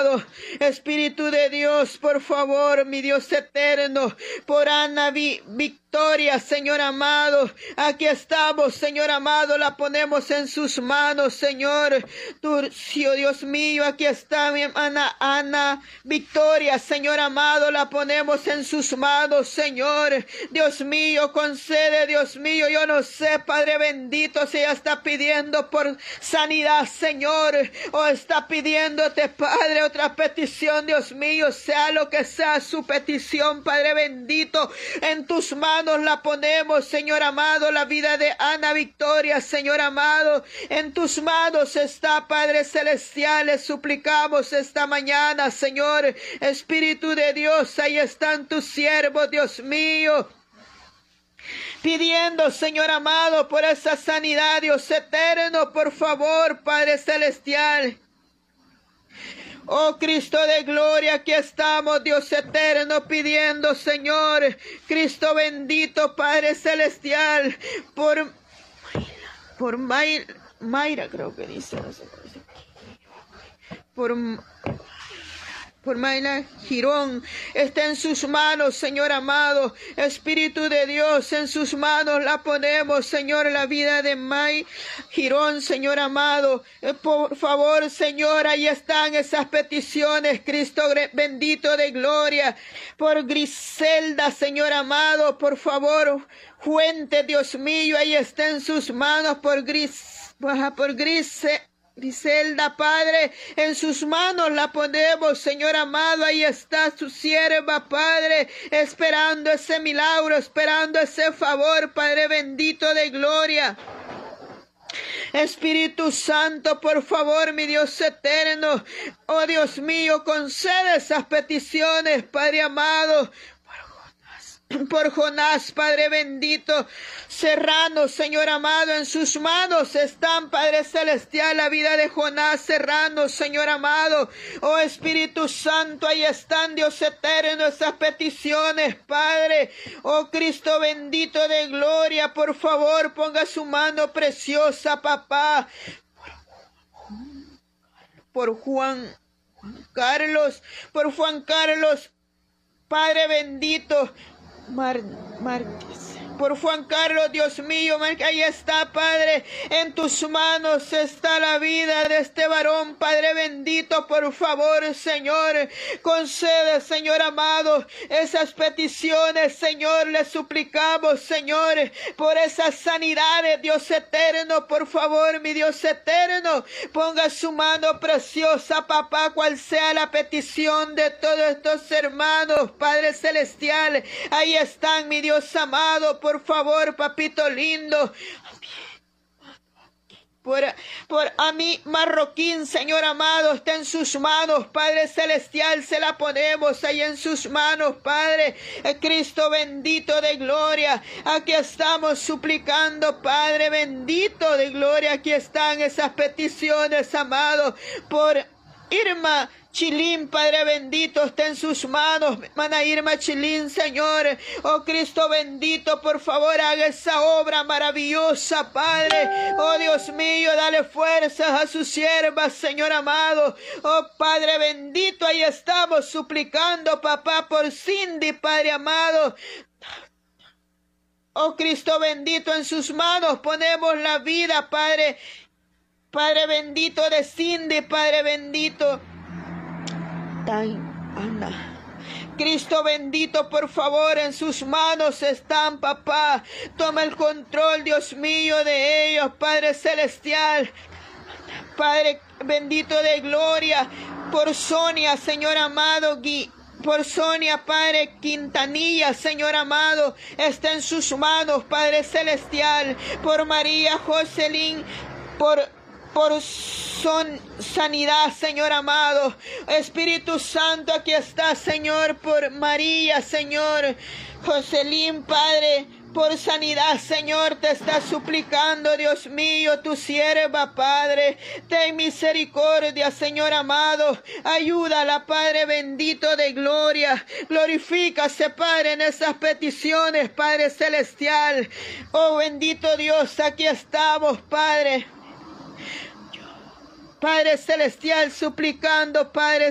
amado. Espíritu de Dios, por favor, mi Dios eterno, por Ana Victoria, Señor amado, aquí estamos, Señor amado, la ponemos en sus manos, Señor. Turcio, Dios mío, aquí está mi hermana Ana Victoria, Señor amado, la ponemos en sus manos, Señor. Dios mío, concede, Dios mío, yo no sé, Padre bendito, si ella está pidiendo por sanidad, Señor, o está pidiéndote, Padre, otra petición, Dios mío, sea lo que sea su petición, Padre bendito, en tus manos la ponemos, Señor amado, la vida de Ana Victoria, Señor amado, en tus manos está, Padre celestial, les suplicamos esta mañana, Señor, Espíritu de Dios, ahí están tus siervos, Dios mío, pidiendo, Señor amado, por esa sanidad, Dios eterno, por favor, Padre celestial. Oh Cristo de gloria, aquí estamos, Dios eterno, pidiendo, Señor, Cristo bendito, Padre celestial, por Mayra, creo que dice, no sé, por Mayra Girón, está en sus manos, Señor amado, Espíritu de Dios, en sus manos la ponemos, Señor, la vida de May Girón, Señor amado, por favor, Señor, ahí están esas peticiones, Cristo bendito de gloria, por Griselda, Señor amado, por favor, Fuente, Dios mío, ahí está en sus manos, por Griselda, Padre, en sus manos la ponemos, Señor amado, ahí está su sierva, Padre, esperando ese milagro, esperando ese favor, Padre bendito de gloria. Espíritu Santo, por favor, mi Dios eterno, oh Dios mío, concede esas peticiones, Padre amado, por Jonás, Padre bendito, Serrano, Señor amado, en sus manos están, Padre celestial, la vida de Jonás Serrano, Señor amado, oh Espíritu Santo, ahí están, Dios eterno, esas peticiones, Padre, oh Cristo bendito de gloria, por favor, ponga su mano preciosa, papá, por Juan Carlos, Padre bendito, Márquez, por Juan Carlos, Dios mío, ahí está, Padre, en tus manos está la vida de este varón, Padre bendito, por favor, Señor, concede, Señor amado, esas peticiones, Señor, le suplicamos, Señor, por esas sanidades, Dios eterno, por favor, mi Dios eterno, ponga su mano preciosa, papá, cual sea la petición de todos estos hermanos, Padre celestial, ahí están, mi Dios amado, por favor, papito lindo, por a mí Marroquín, Señor amado, está en sus manos, Padre celestial, se la ponemos ahí en sus manos, Padre, Cristo bendito de gloria, aquí estamos suplicando, Padre bendito de gloria, aquí están esas peticiones, amado, por Irma Chilín, Padre bendito, está en sus manos, hermana Irma Chilín, Señor, oh Cristo bendito, por favor, haga esa obra maravillosa, Padre, oh Dios mío, dale fuerzas a sus siervas, Señor amado, oh Padre bendito, ahí estamos suplicando, papá, por Cindy, Padre amado, oh Cristo bendito, en sus manos ponemos la vida, Padre bendito de Cindy, Padre bendito, Ana. Cristo bendito, por favor, en sus manos están, papá. Toma el control, Dios mío, de ellos, Padre celestial. Padre bendito de gloria, por Sonia, Señor amado, por Sonia, Padre Quintanilla, Señor amado, está en sus manos, Padre celestial. Por María Joselín, por sanidad, Señor amado. Espíritu Santo, aquí está, Señor, por María, Señor. Joselín, Padre, por sanidad, Señor, te está suplicando, Dios mío, tu sierva, Padre. Ten misericordia, Señor amado. Ayúdala, Padre bendito de gloria. Glorifícase, Padre, en esas peticiones, Padre celestial. Oh, bendito Dios, aquí estamos, Padre. Padre celestial, suplicando, Padre